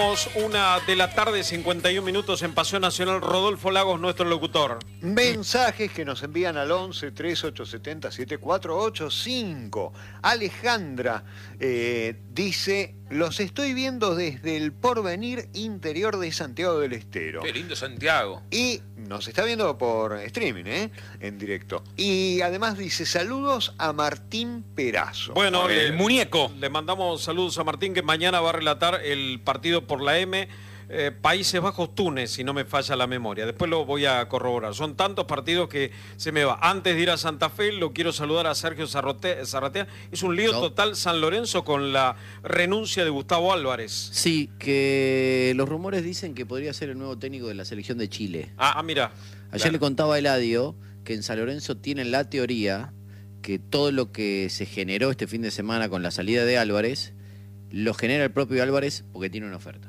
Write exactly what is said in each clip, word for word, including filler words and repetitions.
Una de la tarde, cincuenta y un minutos en Pasión Nacional. Rodolfo Lagos, nuestro locutor. Mensajes que nos envían al once, treinta y ocho setenta, setenta y cuatro ochenta y cinco. Alejandra eh, dice: los estoy viendo desde el Porvenir interior de Santiago del Estero. Qué lindo Santiago. Y nos está viendo por streaming, ¿eh? En directo. Y además dice: saludos a Martín Perazo. Bueno, el le, muñeco. Le mandamos saludos a Martín, que mañana va a relatar el partido por la M. Eh, Países Bajos-Túnez, si no me falla la memoria. Después lo voy a corroborar. Son tantos partidos que se me va. Antes de ir a Santa Fe, lo quiero saludar a Sergio Zarratea. Es un lío no. total San Lorenzo con la renuncia de Gustavo Álvarez. Sí, que los rumores dicen que podría ser el nuevo técnico de la selección de Chile. Ah, ah mira. Ayer claro. le contaba a Eladio que en San Lorenzo tienen la teoría que todo lo que se generó este fin de semana con la salida de Álvarez, lo genera el propio Álvarez porque tiene una oferta.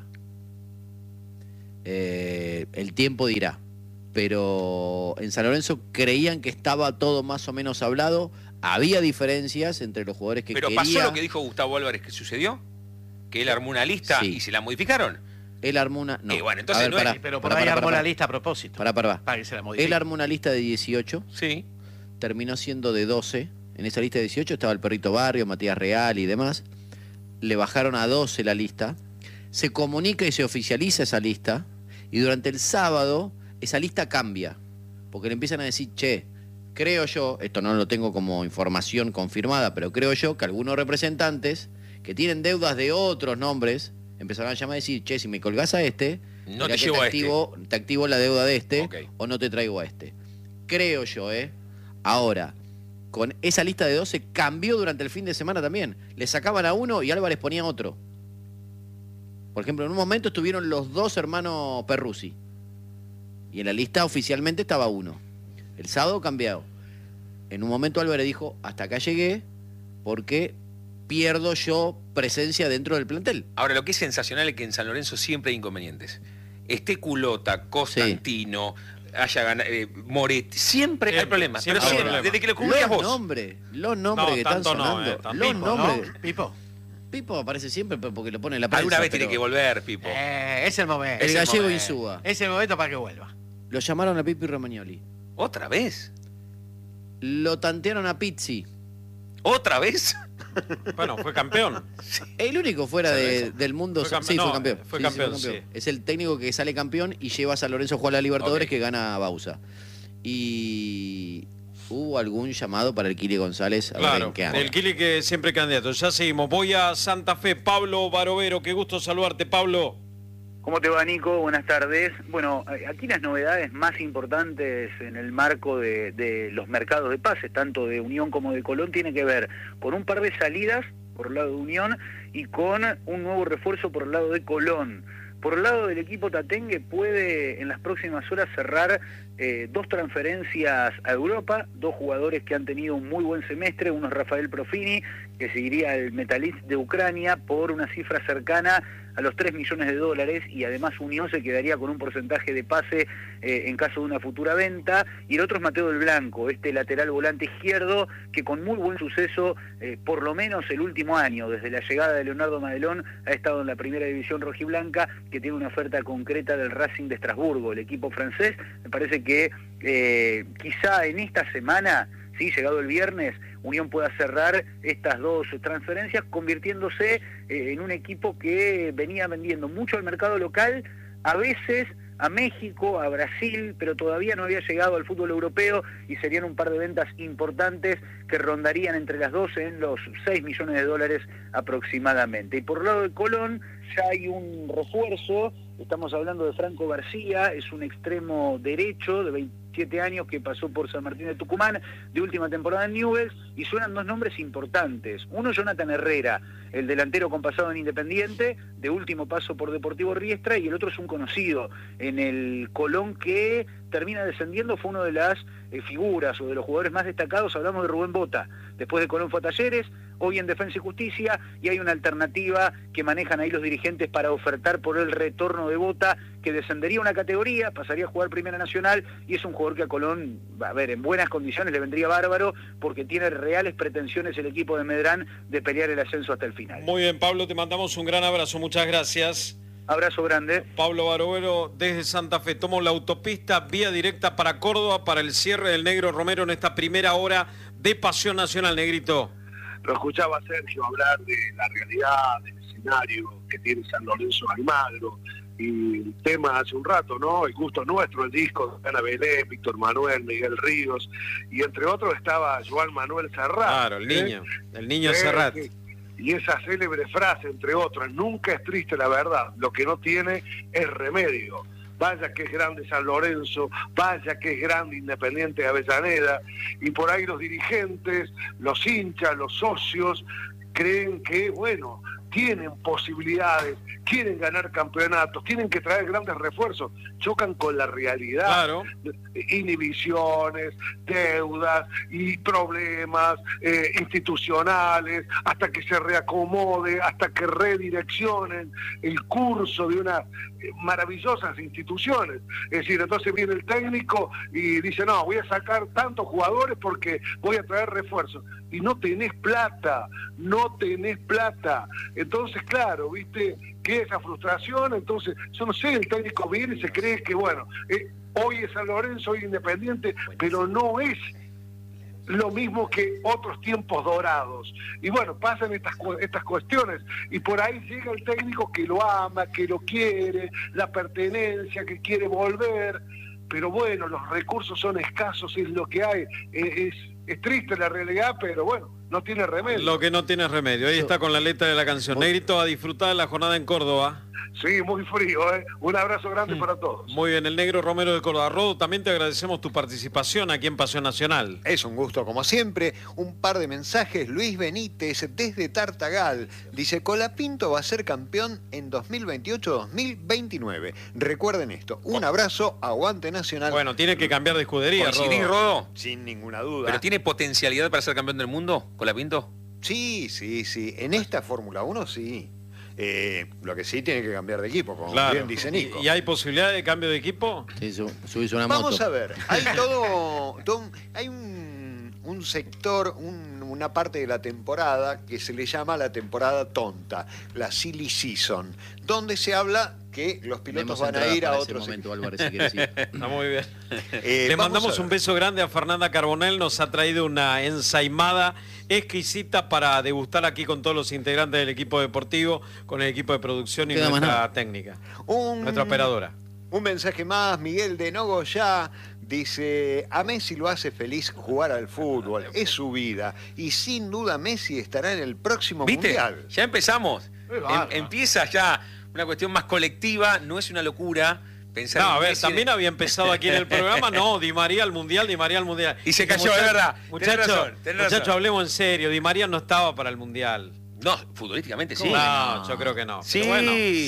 Eh, el tiempo dirá, pero en San Lorenzo creían que estaba todo más o menos hablado. Había diferencias entre los jugadores que pero quería. pasó lo que dijo Gustavo Álvarez que sucedió, que él armó una lista sí. y se la modificaron. Él armó una... No. Eh, bueno, entonces ver, no pará, es... Pero por pará, ahí pará, armó pará, la lista a propósito. Pará, pará. Para que se la modifique. Él armó una lista de dieciocho. Sí. Terminó siendo de doce. En esa lista de dieciocho estaba el Perrito Barrio, Matías Real y demás. Le bajaron a doce la lista. Se comunica y se oficializa esa lista. Y durante el sábado, esa lista cambia. Porque le empiezan a decir, che, creo yo, esto no lo tengo como información confirmada, pero creo yo que algunos representantes que tienen deudas de otros nombres, empezaron a llamar y decir, che, si me colgás a este, no te, te, llevo activo, a este. te activo la deuda de este, okay. o no te traigo a este. Creo yo, ¿eh? Ahora, con esa lista de doce cambió durante el fin de semana también. Le sacaban a uno y Álvarez ponía otro. Por ejemplo, en un momento estuvieron los dos hermanos Perruzzi. Y en la lista oficialmente estaba uno. El sábado cambiado. En un momento Álvarez dijo, hasta acá llegué porque pierdo yo presencia dentro del plantel. Ahora, lo que es sensacional es que en San Lorenzo siempre hay inconvenientes. Esté Culota, Constantino, sí. haya ganado, eh, Moretti, siempre, siempre hay problemas. Pero siempre, problema. desde que lo cubrías vos. Los nombres, los nombres no, que están sonando. No, eh, los Pipo, nombres. ¿no? Pipo. Pipo aparece siempre porque lo pone en la prensa. Alguna vez pero... tiene que volver, Pipo. Eh, es el momento. El es gallego el Insúa. Es el momento para que vuelva. Lo llamaron a Pipo y Romagnoli. ¿Otra vez? Lo tantearon a Pizzi. ¿Otra vez? Bueno, fue campeón. El único fuera de, del mundo. Fue sí, no, fue campeón. Fue sí, campeón, sí, fue campeón. sí. Es el técnico que sale campeón y lleva a San Lorenzo a jugar a la Libertadores, okay. que gana a Bausa. Y hubo algún llamado para el Kili González. A claro, ver en qué anda. el Kili que siempre candidato. Ya seguimos. Voy a Santa Fe. Pablo Barovero, qué gusto saludarte, Pablo. ¿Cómo te va, Nico? Buenas tardes. Bueno, aquí las novedades más importantes en el marco de, de los mercados de pases, tanto de Unión como de Colón, tiene que ver con un par de salidas por el lado de Unión y con un nuevo refuerzo por el lado de Colón. Por el lado del equipo tatengue puede en las próximas horas cerrar eh, dos transferencias a Europa, dos jugadores que han tenido un muy buen semestre, uno es Rafael Profini, que seguiría al Metalist de Ucrania por una cifra cercana a los tres millones de dólares, y además Unión se quedaría con un porcentaje de pase eh, en caso de una futura venta. Y el otro es Mateo del Blanco, este lateral volante izquierdo que con muy buen suceso, eh, por lo menos el último año, desde la llegada de Leonardo Madelón, ha estado en la primera división rojiblanca, que tiene una oferta concreta del Racing de Estrasburgo, el equipo francés. Me parece que eh, quizá en esta semana, sí, llegado el viernes, Unión pueda cerrar estas dos transferencias, convirtiéndose eh, en un equipo que venía vendiendo mucho al mercado local, a veces a México, a Brasil, pero todavía no había llegado al fútbol europeo, y serían un par de ventas importantes que rondarían entre las dos en los seis millones de dólares aproximadamente. Y por el lado de Colón ya hay un refuerzo, estamos hablando de Franco García, es un extremo derecho de veintisiete años que pasó por San Martín de Tucumán, de última temporada en Newell's, y suenan dos nombres importantes. Uno, Jonathan Herrera, el delantero con pasado en Independiente, de último paso por Deportivo Riestra, y el otro es un conocido en el Colón que termina descendiendo, fue uno de las eh, figuras o de los jugadores más destacados. Hablamos de Rubén Bota, después de Colón fue a Talleres, hoy en Defensa y Justicia, y hay una alternativa que manejan ahí los dirigentes para ofertar por el retorno de Bota, que descendería una categoría, pasaría a jugar Primera Nacional, y es un jugador que a Colón, a ver, en buenas condiciones le vendría bárbaro, porque tiene reales pretensiones el equipo de Medrán de pelear el ascenso hasta el final. Muy bien, Pablo, te mandamos un gran abrazo, muchas gracias. Abrazo grande. Pablo Barovero desde Santa Fe. Tomo la autopista vía directa para Córdoba para el cierre del Negro Romero en esta primera hora de Pasión Nacional, Negrito. Lo escuchaba Sergio hablar de la realidad, del escenario que tiene San Lorenzo Almagro, y el tema hace un rato, ¿no? El gusto nuestro, el disco de Ana Belén, Víctor Manuel, Miguel Ríos, y entre otros estaba Joan Manuel Serrat. Claro, el ¿eh? niño, el niño Eh, Serrat. sí. Y esa célebre frase, entre otras, nunca es triste la verdad, lo que no tiene es remedio. Vaya que es grande San Lorenzo, vaya que es grande Independiente de Avellaneda, y por ahí los dirigentes, los hinchas, los socios, creen que, bueno, tienen posibilidades, quieren ganar campeonatos, tienen que traer grandes refuerzos, chocan con la realidad, Claro. inhibiciones, deudas y problemas eh, institucionales, hasta que se reacomode, hasta que redireccionen el curso de unas eh, maravillosas instituciones. Es decir, entonces viene el técnico y dice, no, voy a sacar tantos jugadores porque voy a traer refuerzos. Y no tenés plata, no tenés plata. Entonces, claro, viste, que esa frustración, entonces, yo no sé, el técnico viene y se cree que, bueno, eh, hoy es San Lorenzo, hoy Independiente, pero no es lo mismo que otros tiempos dorados. Y bueno, pasan estas, estas cuestiones, y por ahí llega el técnico que lo ama, que lo quiere, la pertenencia, que quiere volver, pero bueno, los recursos son escasos, es lo que hay, eh, es, es triste la realidad, pero bueno, no tiene remedio. Lo que no tiene remedio. Ahí está con la letra de la canción. Negrito, a disfrutar de la jornada en Córdoba. Sí, muy frío, ¿eh? Un abrazo grande Mm. para todos. Muy bien, el Negro Romero de Córdoba. Rodo, también te agradecemos tu participación aquí en Pasión Nacional. Es un gusto, como siempre. Un par de mensajes. Luis Benítez, desde Tartagal, dice, Colapinto va a ser campeón en dos mil veintiocho dos mil veintinueve. Recuerden esto. Un abrazo, aguante Nacional. Bueno, tiene que cambiar de escudería, ¿Coincidís, Rodo. Rodo? Sin ninguna duda. ¿Pero tiene potencialidad para ser campeón del mundo, Colapinto? Sí, sí, sí. En esta Fórmula uno sí. Eh, lo que sí tiene que cambiar de equipo, como Claro. bien dice Nico. ¿Y, y hay posibilidad de cambio de equipo? Sí, su- subís una Vamos moto. a ver, hay todo, todo un- hay un, un sector, un- una parte de la temporada que se le llama la temporada tonta, la silly season, donde se habla que los pilotos Tenemos van a entradas ir a para ese otros momento, Álvarez, si quieres ir. Está muy bien. Eh, Le vamos mandamos a un ver. beso grande a Fernanda Carbonell. Nos ha traído una ensaimada exquisita para degustar aquí con todos los integrantes del equipo deportivo, con el equipo de producción y Queda más nuestra nada. técnica, Un- nuestra operadora. Un mensaje más, Miguel de Nogoyá dice, a Messi lo hace feliz jugar al fútbol, es su vida, y sin duda Messi estará en el próximo ¿Viste? Mundial. Ya empezamos. Qué bárbaro. Em- empieza ya una cuestión más colectiva, no es una locura pensar No, en a ver, Messi. también había empezado aquí en el programa, no, Di María al Mundial, Di María al Mundial. Y se Dije, cayó, es verdad. Tenés Muchachos, razón, tenés muchacho, razón. hablemos en serio, Di María no estaba para el Mundial. No, futbolísticamente sí. No, yo creo que no. Sí. Pero bueno, Sí.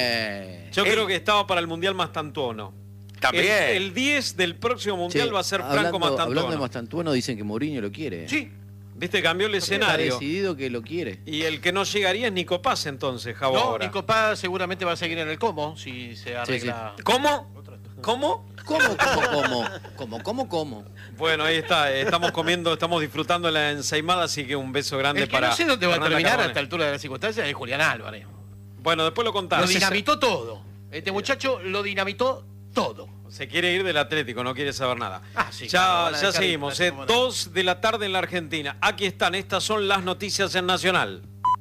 yo Él- creo que estaba para el Mundial Mastantuono. También. El, el diez del próximo Mundial Che, va a ser hablando, Franco Hablando de Mastantuono. Mastantuono, dicen que Mourinho lo quiere. Sí, viste, cambió el Está escenario. decidido que lo quiere. Y el que no llegaría es Nico Paz entonces, Javo, No, ahora. Nico Paz seguramente va a seguir en el Como si se arregla. ¿Cómo? ¿Cómo? ¿Cómo, cómo, cómo? ¿Cómo, cómo, cómo? Bueno, ahí está, estamos comiendo, estamos disfrutando la ensaimada, así que un beso grande El que para no sé dónde va a Fernanda terminar a Carbonell. esta altura de las circunstancias es Julián Álvarez. Bueno, después lo Lo contamos. dinamitó todo. Este muchacho lo dinamitó todo. Se quiere ir del Atlético, no quiere saber nada. Ah, sí, ya claro, van a ya dejar seguimos, así eh, como no. dos de la tarde en la Argentina. Aquí están, estas son las noticias en Nacional.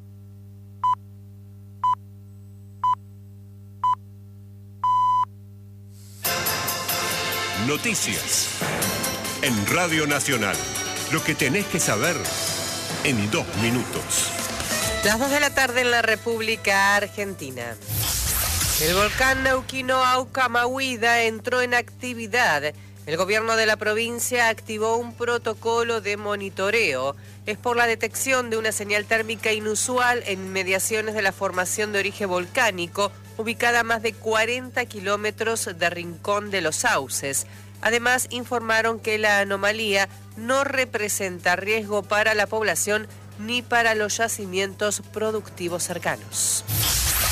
Noticias en Radio Nacional. Lo que tenés que saber en dos minutos. Las dos de la tarde en la República Argentina. El volcán neuquino Aucamahuida entró en actividad. El gobierno de la provincia activó un protocolo de monitoreo. Es por la detección de una señal térmica inusual en inmediaciones de la formación de origen volcánico, ubicada a más de cuarenta kilómetros de Rincón de los Sauces. Además, informaron que la anomalía no representa riesgo para la población ni para los yacimientos productivos cercanos.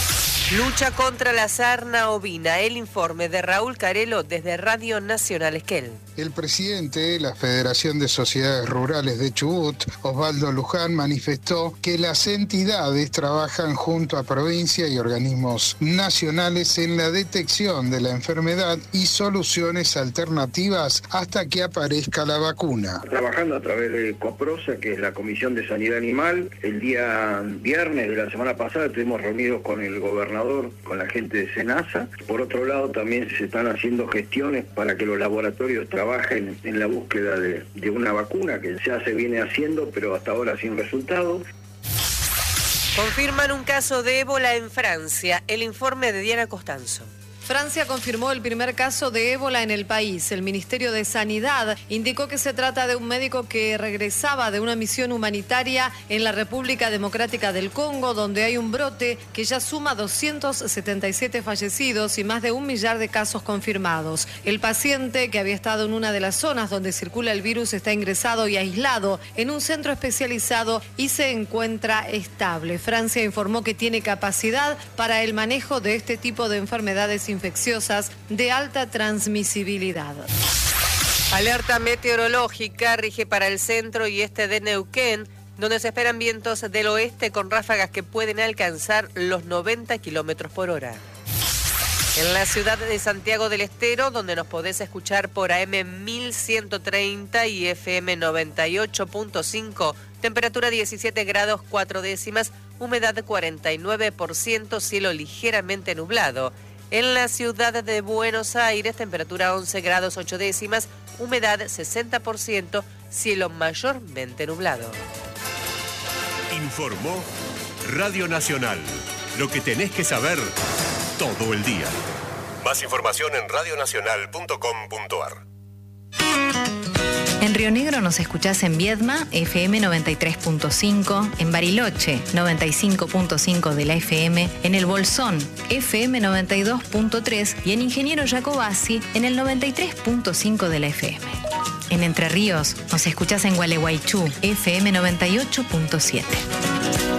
Lucha contra la sarna ovina. El informe de Raúl Carelo desde Radio Nacional Esquel. El presidente de la Federación de Sociedades Rurales de Chubut, Osvaldo Luján, manifestó que las entidades trabajan junto a provincia y organismos nacionales en la detección de la enfermedad y soluciones alternativas hasta que aparezca la vacuna. Trabajando a través de COPROSA, que es la Comisión de Sanidad Animal, el día viernes de la semana pasada estuvimos reunidos con el gobernador, con la gente de SENASA. Por otro lado, también se están haciendo gestiones para que los laboratorios trabajen en la búsqueda de, de una vacuna que ya se viene haciendo, pero hasta ahora sin resultados. Confirman un caso de ébola en Francia. El informe de Diana Costanzo. Francia confirmó el primer caso de ébola en el país. El Ministerio de Sanidad indicó que se trata de un médico que regresaba de una misión humanitaria en la República Democrática del Congo, donde hay un brote que ya suma doscientos setenta y siete fallecidos y más de un millar de casos confirmados. El paciente, que había estado en una de las zonas donde circula el virus, está ingresado y aislado en un centro especializado y se encuentra estable. Francia informó que tiene capacidad para el manejo de este tipo de enfermedades infecciosas de alta transmisibilidad. Alerta meteorológica rige para el centro y este de Neuquén, donde se esperan vientos del oeste con ráfagas que pueden alcanzar los noventa kilómetros por hora. En la ciudad de Santiago del Estero, donde nos podés escuchar por A M mil ciento treinta y F M noventa y ocho punto cinco, temperatura diecisiete grados cuatro décimas, humedad cuarenta y nueve por ciento, cielo ligeramente nublado. En la ciudad de Buenos Aires, temperatura once grados ocho décimas, humedad sesenta por ciento, cielo mayormente nublado. Informó Radio Nacional. Lo que tenés que saber todo el día. Más información en radio nacional punto com punto a r. En Río Negro nos escuchás en Viedma, F M noventa y tres punto cinco, en Bariloche, noventa y cinco punto cinco de la F M, en El Bolsón, F M noventa y dos punto tres y en Ingeniero Jacobasi, en el noventa y tres punto cinco de la F M. En Entre Ríos nos escuchás en Gualeguaychú, F M noventa y ocho punto siete.